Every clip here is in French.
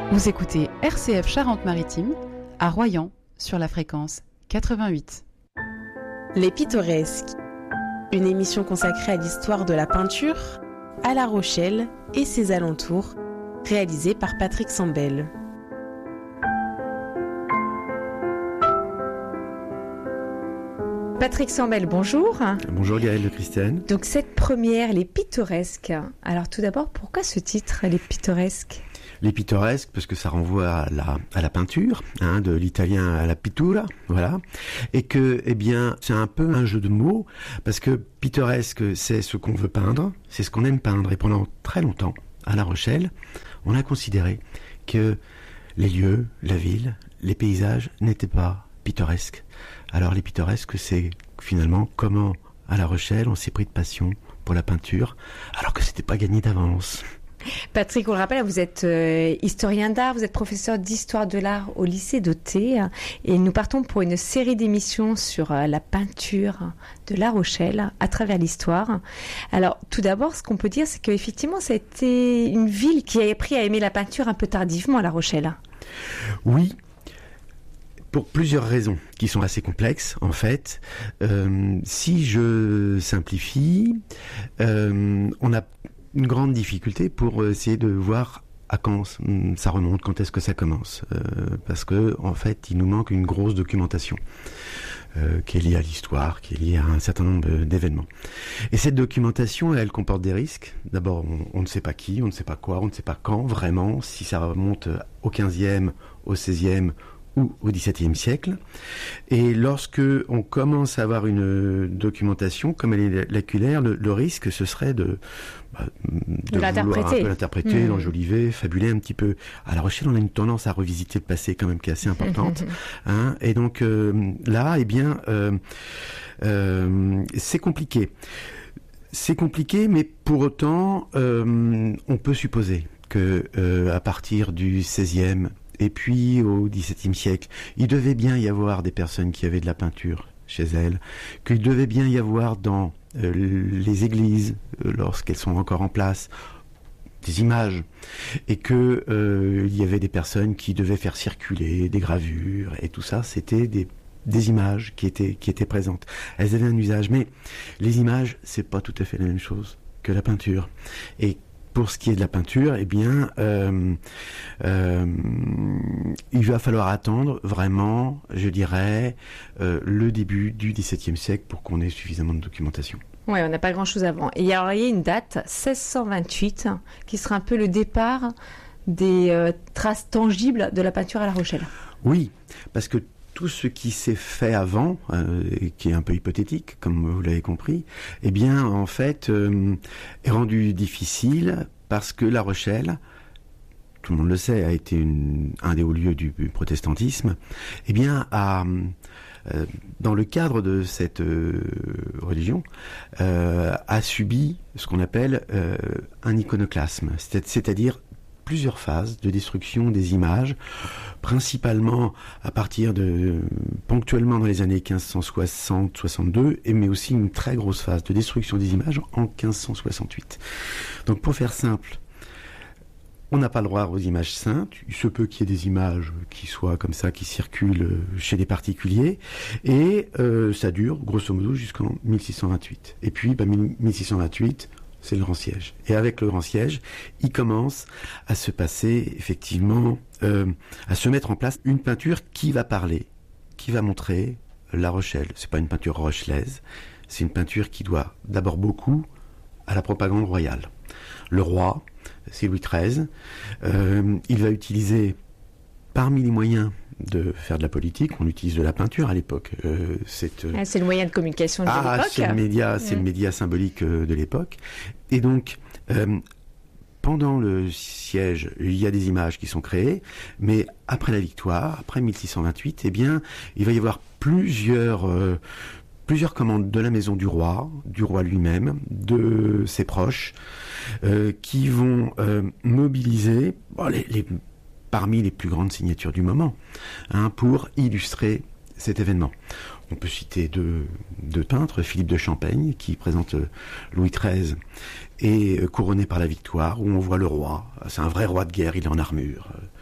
Vous écoutez RCF Charente-Maritime à Royan sur la fréquence 88. Les Pittoresques, une émission consacrée à l'histoire de la peinture à La Rochelle et ses alentours, réalisée par Patrick Sambel. Patrick Sambel, bonjour. Bonjour Gaëlle de Christiane. Donc cette première, les pittoresques. Alors tout d'abord, pourquoi ce titre, les pittoresques ? Les pittoresques, parce que ça renvoie à la peinture, de l'italien à la pittura, voilà. Et que, c'est un peu un jeu de mots, parce que pittoresque, c'est ce qu'on veut peindre, c'est ce qu'on aime peindre. Et pendant très longtemps, à La Rochelle, on a considéré que les lieux, la ville, les paysages n'étaient pas pittoresques. Alors les pittoresques, c'est finalement comment, à La Rochelle, on s'est pris de passion pour la peinture, alors que c'était pas gagné d'avance. Patrick, on le rappelle, vous êtes historien d'art, vous êtes professeur d'histoire de l'art au lycée d'Auteuil et nous partons pour une série d'émissions sur la peinture de La Rochelle à travers l'histoire. Alors tout d'abord, ce qu'on peut dire, c'est qu'effectivement, ça a été une ville qui a appris à aimer la peinture un peu tardivement, La Rochelle. Oui. Pour plusieurs raisons qui sont assez complexes, en fait. Si je simplifie, on a une grande difficulté pour essayer de voir à quand ça remonte, quand est-ce que ça commence. Parce que, en fait, il nous manque une grosse documentation qui est liée à l'histoire, qui est liée à un certain nombre d'événements. Et cette documentation, elle comporte des risques. D'abord, on ne sait pas qui, on ne sait pas quoi, on ne sait pas quand, vraiment, si ça remonte au 15e, au 16e, ou au XVIIe siècle. Et lorsque on commence à avoir une documentation, comme elle est lacunaire, le risque, ce serait de l'interpréter. Un peu l'interpréter, l'enjoliver, fabuler un petit peu. À La Rochelle, on a une tendance à revisiter le passé quand même qui est assez importante. Et donc là, c'est compliqué. C'est compliqué, mais pour autant, on peut supposer que à partir du 16e, et puis, au XVIIe siècle, il devait bien y avoir des personnes qui avaient de la peinture chez elles, qu'il devait bien y avoir dans les églises, lorsqu'elles sont encore en place, des images, et que il y avait des personnes qui devaient faire circuler des gravures, et tout ça, c'était des images qui étaient présentes. Elles avaient un usage, mais les images, c'est pas tout à fait la même chose que la peinture. Et pour ce qui est de la peinture, il va falloir attendre vraiment, je dirais, le début du XVIIe siècle pour qu'on ait suffisamment de documentation. Oui, on n'a pas grand-chose avant. Et alors, il y a une date, 1628, qui sera un peu le départ des traces tangibles de la peinture à La Rochelle. Oui, parce que tout ce qui s'est fait avant, et qui est un peu hypothétique, comme vous l'avez compris, en fait, est rendu difficile parce que La Rochelle, tout le monde le sait, a été un des hauts lieux du protestantisme, dans le cadre de cette religion, a subi ce qu'on appelle un iconoclasme, c'est-à-dire plusieurs phases de destruction des images, principalement à partir ponctuellement dans les années 1560-62, mais aussi une très grosse phase de destruction des images en 1568. Donc pour faire simple, on n'a pas le droit aux images saintes, il se peut qu'il y ait des images qui soient comme ça, qui circulent chez des particuliers, et ça dure grosso modo jusqu'en 1628. Et puis 1628, c'est le Grand Siège. Et avec le Grand Siège, il commence à se passer, effectivement, à se mettre en place une peinture qui va parler, qui va montrer La Rochelle. C'est pas une peinture rochelaise, c'est une peinture qui doit d'abord beaucoup à la propagande royale. Le roi, c'est Louis XIII, il va utiliser, parmi les moyens de faire de la politique, on utilise de la peinture à l'époque. C'est le moyen de communication de l'époque. C'est le média symbolique de l'époque. Et donc, pendant le siège, il y a des images qui sont créées, mais après la victoire, après 1628, il va y avoir plusieurs commandes de la maison du roi lui-même, de ses proches, qui vont mobiliser parmi les plus grandes signatures du moment, pour illustrer cet événement. On peut citer deux peintres, Philippe de Champaigne, qui présente Louis XIII, et couronné par la victoire, où on voit le roi. C'est un vrai roi de guerre, il est en armure.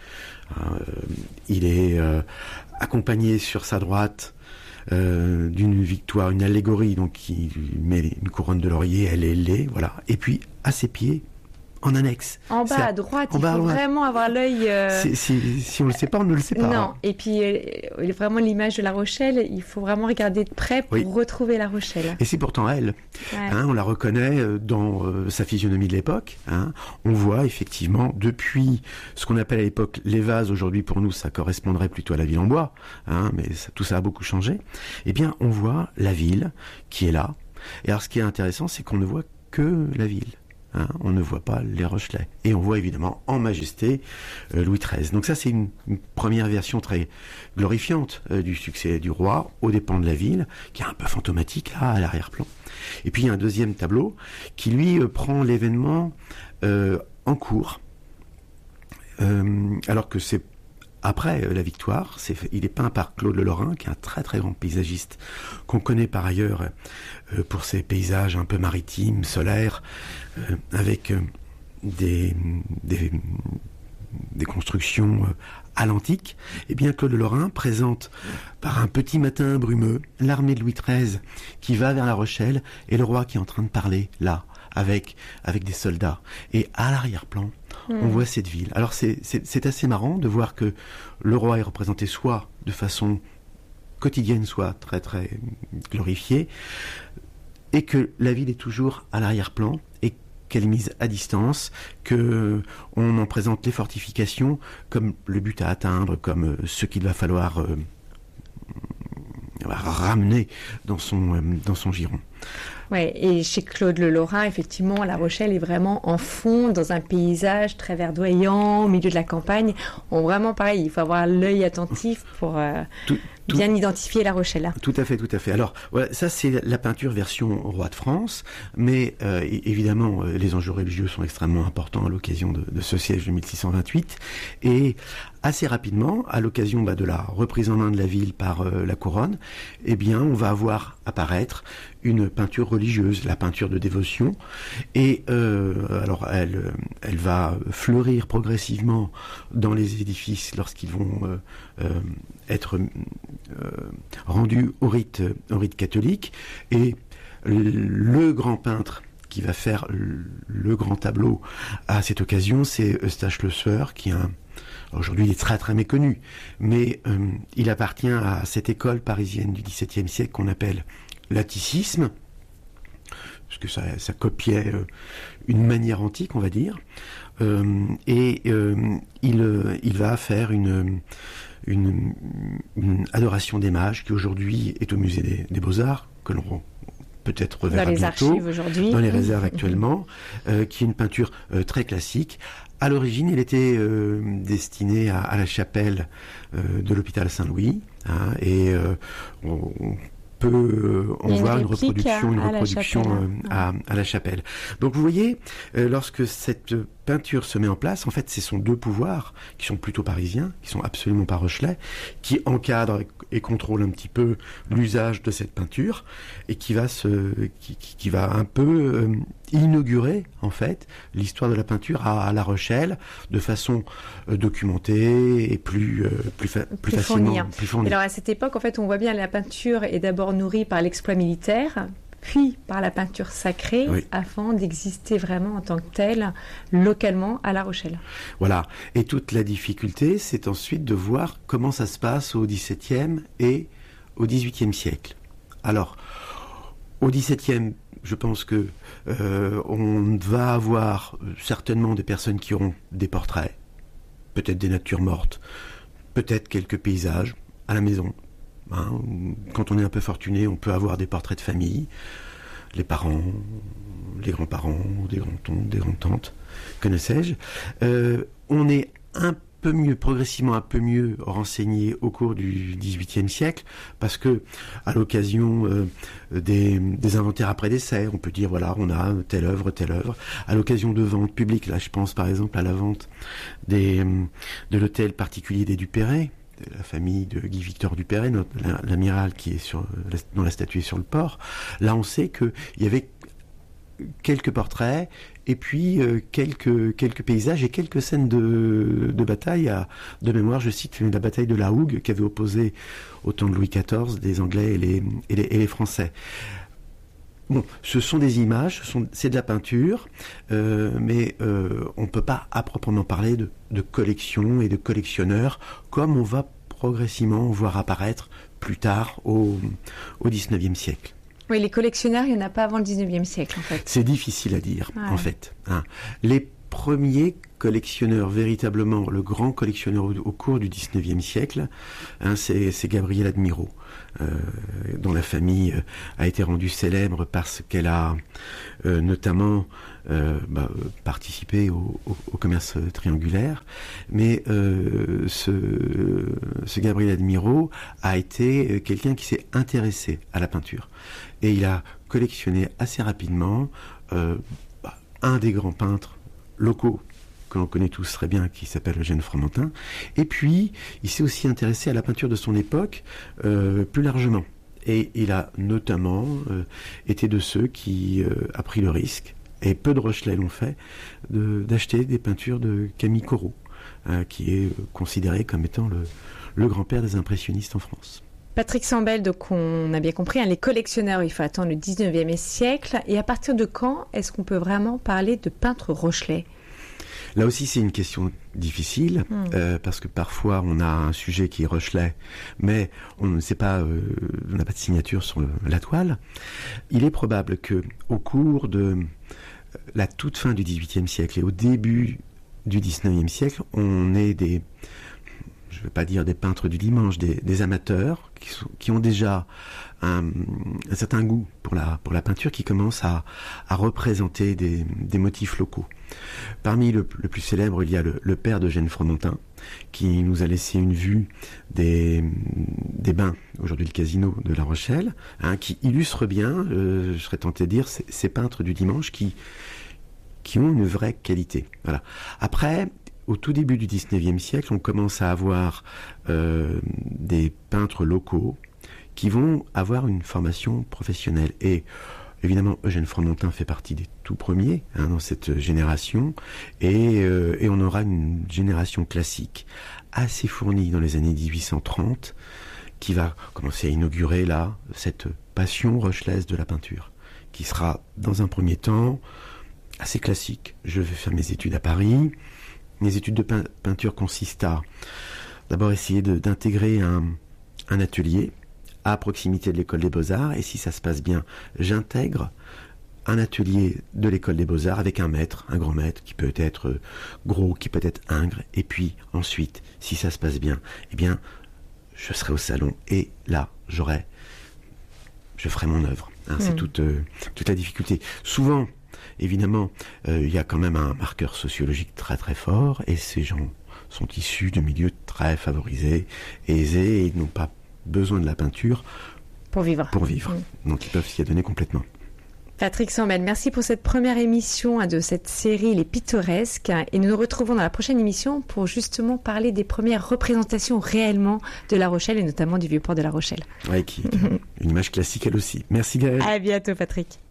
Il est accompagné sur sa droite d'une victoire, une allégorie, donc qui met une couronne de laurier, elle est ailée, voilà. Et puis à ses pieds, en annexe. En bas à droite, il faut vraiment avoir l'œil... Si on ne le sait pas, on ne le sait pas. Non, et puis vraiment l'image de La Rochelle, il faut vraiment regarder de près pour retrouver La Rochelle. Et c'est pourtant elle. Ouais. On la reconnaît dans sa physionomie de l'époque. On voit effectivement, depuis ce qu'on appelle à l'époque les vases, aujourd'hui pour nous ça correspondrait plutôt à la ville en bois, mais tout ça a beaucoup changé. Eh bien, on voit la ville qui est là. Et alors ce qui est intéressant, c'est qu'on ne voit que la ville. On ne voit pas les Rochelais. Et on voit évidemment en majesté Louis XIII. Donc ça, c'est une première version très glorifiante du succès du roi aux dépens de la ville, qui est un peu fantomatique là à l'arrière-plan. Et puis il y a un deuxième tableau qui lui prend l'événement en cours, alors que c'est après la victoire. Il est peint par Claude Le Lorrain, qui est un très très grand paysagiste qu'on connaît par ailleurs pour ses paysages un peu maritimes, solaires, avec des constructions à l'antique. Eh bien, Claude Le Lorrain présente par un petit matin brumeux l'armée de Louis XIII qui va vers La Rochelle et le roi qui est en train de parler là avec des soldats. Et à l'arrière-plan, on voit cette ville. Alors c'est assez marrant de voir que le roi est représenté soit de façon quotidienne, soit très très glorifiée, et que la ville est toujours à l'arrière-plan et qu'elle est mise à distance, que on en présente les fortifications comme le but à atteindre, comme ce qu'il va falloir ramener dans son giron. Ouais, et chez Claude Le Lorrain, effectivement, La Rochelle est vraiment en fond, dans un paysage très verdoyant, au milieu de la campagne. Vraiment pareil, il faut avoir l'œil attentif pour bien identifier La Rochelle. Tout à fait. Alors, voilà, ça c'est la peinture version roi de France, mais évidemment, les enjeux religieux sont extrêmement importants à l'occasion de ce siège de 1628, et assez rapidement, à l'occasion de la reprise en main de la ville par la couronne, eh bien, on va voir apparaître une peinture religieuse, la peinture de dévotion, et alors elle va fleurir progressivement dans les édifices lorsqu'ils vont être rendus au rite catholique, et le grand peintre qui va faire le grand tableau à cette occasion, c'est Eustache Le Sueur, qui est aujourd'hui il est très très méconnu, mais il appartient à cette école parisienne du XVIIe siècle qu'on appelle l'atticisme, parce que ça copiait une manière antique, on va dire, et il va faire une adoration des mages qui aujourd'hui est au musée des Beaux-Arts, que l'on peut-être reverra bientôt dans les réserves actuellement, qui est une peinture très classique. À l'origine, il était destiné à la chapelle de l'hôpital Saint-Louis, et on voit une reproduction à la chapelle. Donc vous voyez, lorsque cette peinture se met en place, en fait, ce sont deux pouvoirs qui sont plutôt parisiens, qui sont absolument pas rochelais, qui encadrent et contrôlent un petit peu l'usage de cette peinture, et qui va un peu inaugurer en fait l'histoire de la peinture à La Rochelle de façon documentée et plus facilement fournie. Alors à cette époque, en fait, on voit bien la peinture est d'abord nourrie par l'exploit militaire, puis par la peinture sacrée, afin d'exister vraiment en tant que telle localement à La Rochelle. Voilà. Et toute la difficulté, c'est ensuite de voir comment ça se passe au XVIIe et au XVIIIe siècle. Alors, au XVIIe, je pense que on va avoir certainement des personnes qui auront des portraits, peut-être des natures mortes, peut-être quelques paysages à la maison. Quand on est un peu fortuné, on peut avoir des portraits de famille, les parents, les grands-parents, des grands-oncles, des grandes-tantes, que ne sais-je. On est progressivement un peu mieux renseigné au cours du XVIIIe siècle, parce que à l'occasion des inventaires après décès, on peut dire voilà, on a telle œuvre, à l'occasion de ventes publiques, là je pense par exemple à la vente de l'hôtel particulier des Dupéré, de la famille de Guy Victor Dupéré, l'amiral qui est dont la statue est sur le port. Là on sait qu'il y avait quelques portraits et puis quelques paysages et quelques scènes de bataille. De mémoire, je cite la bataille de la Hougue qui avait opposé au temps de Louis XIV des Anglais et les Français. Bon, ce sont des images, c'est de la peinture, mais on ne peut pas à proprement parler de collection et de collectionneurs comme on va progressivement voir apparaître plus tard au XIXe siècle. Oui, les collectionneurs, il n'y en a pas avant le 19e siècle, en fait. C'est difficile à dire, en fait. Les premiers collectionneurs, véritablement, le grand collectionneur au cours du 19e siècle, c'est Gabriel Admirault, dont la famille a été rendue célèbre parce qu'elle a notamment participé au commerce triangulaire. Mais ce Gabriel Admirault a été quelqu'un qui s'est intéressé à la peinture. Et il a collectionné assez rapidement un des grands peintres locaux que l'on connaît tous très bien, qui s'appelle Eugène Fromentin. Et puis, il s'est aussi intéressé à la peinture de son époque plus largement. Et il a notamment été de ceux qui a pris le risque, et peu de Rochelais l'ont fait, d'acheter des peintures de Camille Corot, qui est considéré comme étant le grand-père des impressionnistes en France. Patrick Sambel, donc on a bien compris, les collectionneurs, il faut attendre le 19e siècle. Et à partir de quand est-ce qu'on peut vraiment parler de peintre rochelais ? Là aussi, c'est une question difficile, parce que parfois on a un sujet qui est rochelais, mais on ne sait pas, on n'a pas de signature sur la toile. Il est probable que au cours de la toute fin du XVIIIe siècle et au début du XIXe siècle, on ait je ne vais pas dire des peintres du dimanche, des amateurs qui ont déjà un certain goût pour la peinture, qui commencent à représenter des motifs locaux. Parmi le plus célèbre, il y a le père d'Eugène Fromentin, qui nous a laissé une vue des bains, aujourd'hui le casino de La Rochelle, qui illustre bien, je serais tenté de dire, ces peintres du dimanche qui ont une vraie qualité. Voilà. Après, au tout début du XIXe siècle, on commence à avoir des peintres locaux qui vont avoir une formation professionnelle. Et évidemment, Eugène Fromentin fait partie des tout premiers dans cette génération. Et on aura une génération classique assez fournie dans les années 1830 qui va commencer à inaugurer là cette passion rochelaise de la peinture, qui sera dans un premier temps assez classique. Je vais faire mes études à Paris. Mes études de peinture consistent à d'abord essayer d'intégrer un atelier à proximité de l'école des Beaux-Arts, et si ça se passe bien, j'intègre un atelier de l'école des Beaux-Arts avec un maître, un grand maître, qui peut être gros, qui peut être ingre, et puis ensuite, si ça se passe bien, eh bien, je serai au salon, et là, je ferai mon œuvre. C'est toute la difficulté. Souvent, évidemment, il y a quand même un marqueur sociologique très très fort, et ces gens sont issus de milieux très favorisés, aisés, et ils n'ont pas besoin de la peinture pour vivre. Donc ils peuvent s'y adonner complètement. Patrick Sambel, merci pour cette première émission de cette série Les Pittoresques, et nous nous retrouvons dans la prochaine émission pour justement parler des premières représentations réellement de La Rochelle, et notamment du Vieux-Port de La Rochelle. Oui, qui est une image classique elle aussi. Merci Gaëlle. À bientôt Patrick.